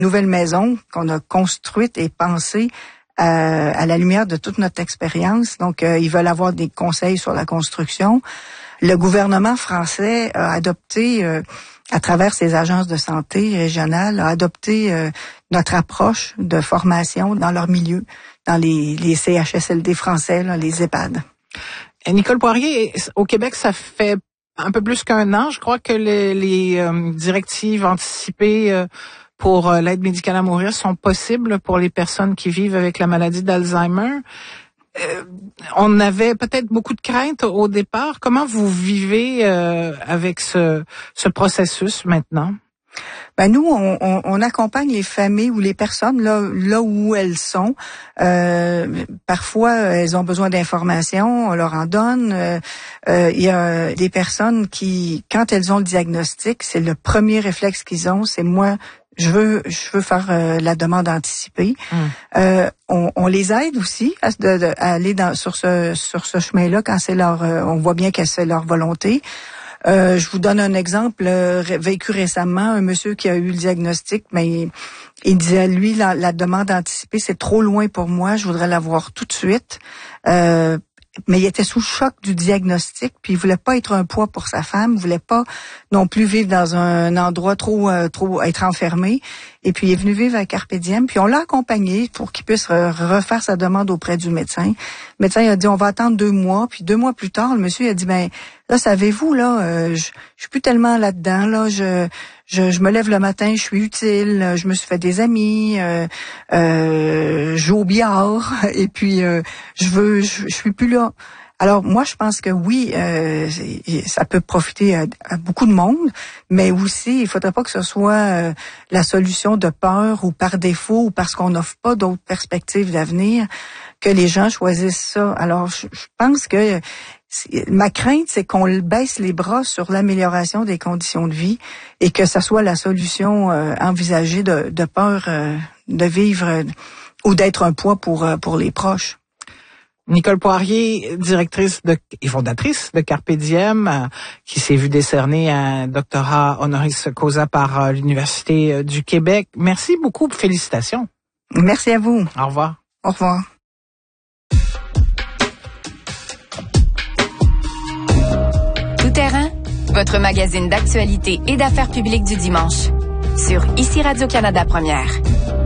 nouvelle maison qu'on a construite et pensée à la lumière de toute notre expérience. Donc, ils veulent avoir des conseils sur la construction. Le gouvernement français a adopté, à travers ses agences de santé régionales, a adopté notre approche de formation dans leur milieu, dans les CHSLD français, là, les EHPAD. Nicole Poirier, au Québec, ça fait un peu plus qu'un an, je crois, que les directives anticipées pour l'aide médicale à mourir sont possibles pour les personnes qui vivent avec la maladie d'Alzheimer. On avait peut-être beaucoup de craintes au départ. Comment vous vivez avec ce processus maintenant? Ben nous, on accompagne les familles ou les personnes là où elles sont. Parfois, elles ont besoin d'informations, on leur en donne. Il y a des personnes qui, quand elles ont le diagnostic, c'est le premier réflexe qu'ils ont, c'est moi. Je veux faire la demande anticipée. On les aide aussi à aller sur ce chemin-là quand c'est on voit bien que c'est leur volonté. Je vous donne un exemple vécu récemment, un monsieur qui a eu le diagnostic, mais il disait lui la demande anticipée c'est trop loin pour moi, je voudrais l'avoir tout de suite. Mais il était sous le choc du diagnostic, puis il voulait pas être un poids pour sa femme, il voulait pas non plus vivre dans un endroit trop être enfermé. Et puis il est venu vivre à Carpe Diem, puis on l'a accompagné pour qu'il puisse refaire sa demande auprès du médecin. Le médecin il a dit on va attendre 2 mois, puis 2 mois plus tard, le monsieur il a dit ben là savez-vous là, je suis plus tellement là-dedans là, je me lève le matin, je suis utile, je me suis fait des amis, je joue au billard et puis je suis plus là. Alors moi je pense que oui, ça peut profiter à beaucoup de monde, mais aussi il faudrait pas que ce soit la solution de peur ou par défaut ou parce qu'on n'offre pas d'autres perspectives d'avenir que les gens choisissent ça. Alors je pense que ma crainte, c'est qu'on baisse les bras sur l'amélioration des conditions de vie et que ça soit la solution envisagée de peur de vivre ou d'être un poids pour les proches. Nicole Poirier, directrice et fondatrice de Carpe Diem, qui s'est vue décerner un doctorat honoris causa par l'Université du Québec. Merci beaucoup, félicitations. Merci à vous. Au revoir. Au revoir. Tout terrain, votre magazine d'actualité et d'affaires publiques du dimanche. Sur ICI Radio-Canada Première.